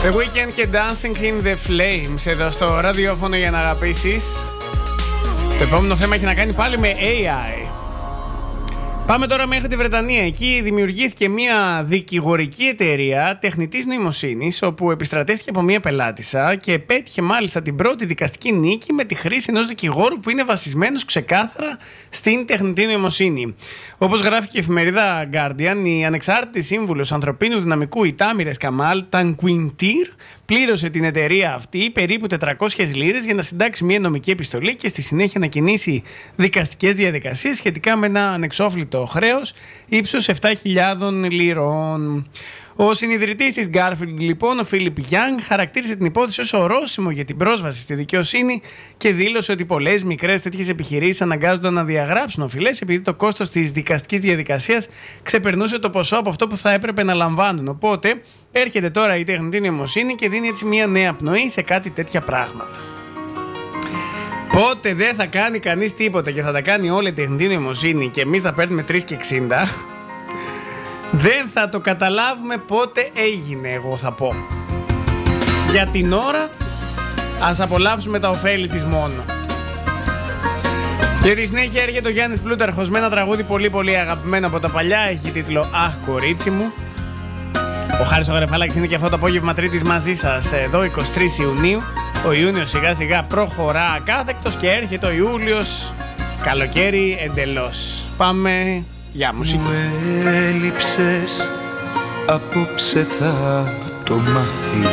The Weeknd και Dancing in the Flames εδώ στο ραδιόφωνο για να αγαπήσεις. Το επόμενο θέμα έχει να κάνει πάλι με AI. Πάμε τώρα μέχρι τη Βρετανία. Εκεί δημιουργήθηκε μια δικηγορική εταιρεία τεχνητής νοημοσύνης, όπου επιστρατεύτηκε από μια πελάτησα και πέτυχε μάλιστα την πρώτη δικαστική νίκη με τη χρήση ενός δικηγόρου που είναι βασισμένος ξεκάθαρα στην τεχνητή νοημοσύνη. Όπως γράφει και η εφημερίδα Guardian, η ανεξάρτητη σύμβουλος ανθρωπίνου δυναμικού η Τάμιρες Καμάλ Τανκουιντήρ πλήρωσε την εταιρεία αυτή περίπου 400 λίρες για να συντάξει μια νομική επιστολή και στη συνέχεια να κινήσει δικαστικές διαδικασίες σχετικά με ένα ανεξόφλητο χρέος ύψους 7.000 λίρων. Ο συνιδρυτής της Garfield, λοιπόν, ο Φίλιπ Γιάνγκ, χαρακτήρισε την υπόθεση ως ορόσημο για την πρόσβαση στη δικαιοσύνη και δήλωσε ότι πολλές μικρές τέτοιες επιχειρήσεις αναγκάζονταν να διαγράψουν οφειλές επειδή το κόστος της δικαστικής διαδικασίας ξεπερνούσε το ποσό από αυτό που θα έπρεπε να λαμβάνουν. Οπότε έρχεται τώρα η τεχνητή νοημοσύνη και δίνει έτσι μια νέα πνοή σε κάτι τέτοια πράγματα. Πότε δεν θα κάνει κανείς τίποτα και θα τα κάνει όλη η τεχνητή νοημοσύνη και εμείς θα παίρνουμε 3,60. Δεν θα το καταλάβουμε πότε έγινε, εγώ θα πω. Για την ώρα, ας απολαύσουμε τα ωφέλη της μόνο. Και τη συνέχεια έρχεται ο Γιάννης Πλούταρχος με ένα τραγούδι πολύ πολύ αγαπημένο από τα παλιά. Έχει τίτλο «Αχ, κορίτσι μου». Ο Χάρης ο Γαρεφάλακης είναι και αυτό το απόγευμα Τρίτης μαζί σας εδώ, 23 Ιουνίου. Ο Ιούνιος σιγά σιγά προχωρά ακάθεκτος και έρχεται ο Ιούλιος, καλοκαίρι εντελώς. Πάμε για μουσική. Μου έλειψες, απόψε θα το μάθεις.